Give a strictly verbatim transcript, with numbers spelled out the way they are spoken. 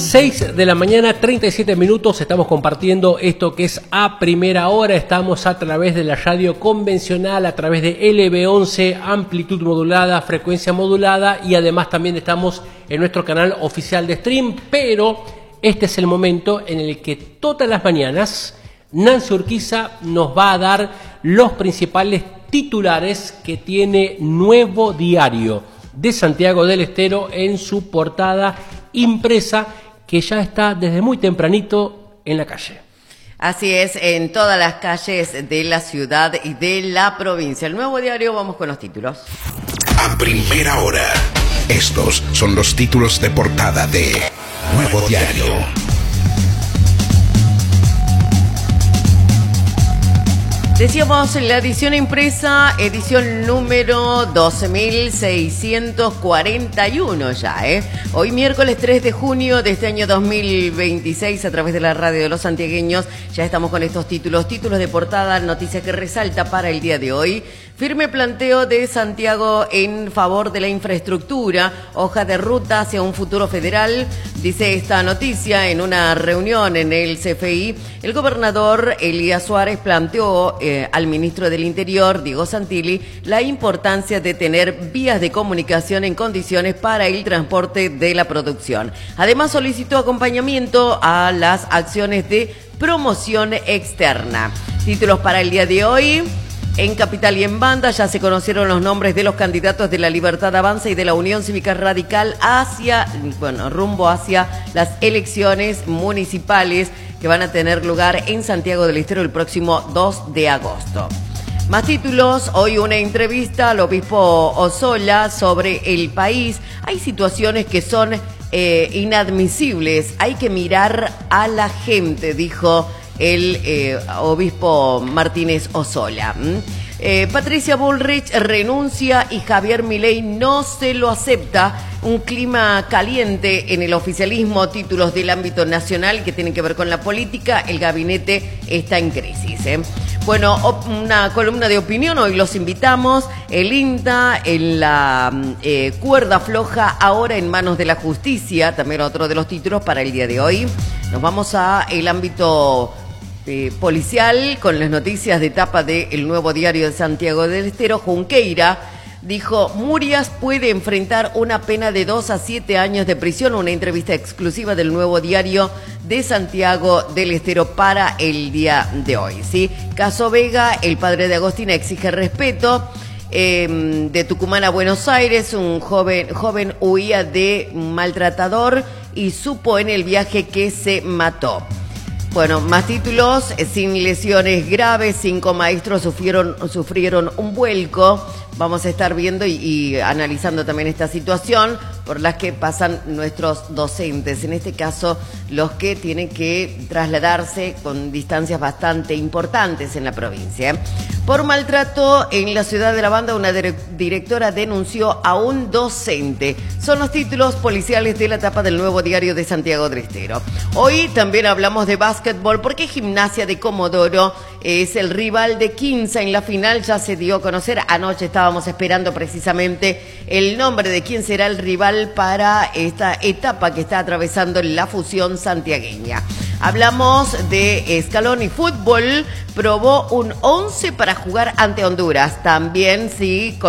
seis de la mañana, treinta y siete minutos, estamos compartiendo esto que es A Primera Hora. Estamos a través de la radio convencional, a través de L B once, amplitud modulada, frecuencia modulada, y además también estamos en nuestro canal oficial de stream. Pero este es el momento en el que todas las mañanas Nancy Urquiza nos va a dar los principales titulares que tiene Nuevo Diario de Santiago del Estero en su portada impresa, que ya está desde muy tempranito en la calle. Así es, en todas las calles de la ciudad y de la provincia. El Nuevo Diario, vamos con los títulos. A primera hora. Estos son los títulos de portada de Nuevo Diario. Decíamos la edición impresa, edición número doce mil seiscientos cuarenta y uno ya, ¿eh? Hoy miércoles tres de junio de este año dos mil veintiséis, a través de la radio de los santiagueños, ya estamos con estos títulos, títulos de portada, noticias que resalta para el día de hoy. Firme planteo de Santiago en favor de la infraestructura, hoja de ruta hacia un futuro federal, dice esta noticia. En una reunión en el C F I, el gobernador Elías Suárez planteó eh, al ministro del Interior, Diego Santilli, la importancia de tener vías de comunicación en condiciones para el transporte de la producción. Además, solicitó acompañamiento a las acciones de promoción externa. Títulos para el día de hoy. En Capital y en Banda ya se conocieron los nombres de los candidatos de la Libertad Avanza y de la Unión Cívica Radical hacia, bueno, rumbo hacia las elecciones municipales que van a tener lugar en Santiago del Estero el próximo dos de agosto. Más títulos, hoy una entrevista al obispo Osola sobre el país. Hay situaciones que son eh, inadmisibles, hay que mirar a la gente, dijo el eh, obispo Martínez Osola. ¿Mm? Eh, Patricia Bullrich renuncia y Javier Milei no se lo acepta. Un clima caliente en el oficialismo, títulos del ámbito nacional que tienen que ver con la política. El gabinete está en crisis, ¿eh? Bueno, una columna de opinión, hoy los invitamos. El I N T A en la eh, cuerda floja, ahora en manos de la justicia, también otro de los títulos para el día de hoy. Nos vamos a el ámbito Eh, policial con las noticias de etapa de El Nuevo Diario de Santiago del Estero. Junqueira dijo, Murias puede enfrentar una pena de dos a siete años de prisión. Una entrevista exclusiva del Nuevo Diario de Santiago del Estero para el día de hoy, ¿sí? Caso Vega, el padre de Agostina exige respeto. Eh, de Tucumán a Buenos Aires, un joven, joven huía de un maltratador y supo en el viaje que se mató. Bueno, más títulos, sin lesiones graves, cinco maestros sufrieron, sufrieron un vuelco. Vamos a estar viendo y, y analizando también esta situación por las que pasan nuestros docentes, en este caso los que tienen que trasladarse con distancias bastante importantes en la provincia. Por maltrato en la ciudad de La Banda, una directora denunció a un docente. Son los títulos policiales de la etapa del Nuevo Diario de Santiago del Estero. Hoy también hablamos de básquetbol porque Gimnasia de Comodoro es el rival de Quinza en la final. Ya se dio a conocer, anoche estábamos esperando precisamente el nombre de quién será el rival para esta etapa que está atravesando la fusión santiagueña. Hablamos de Scaloni Fútbol, probó un once para jugar ante Honduras. También, sí, con